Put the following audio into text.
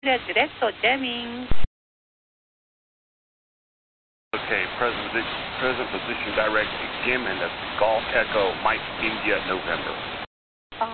Diretto jamming. Okay, present position direct Jim and the Golf Echo Mike India November.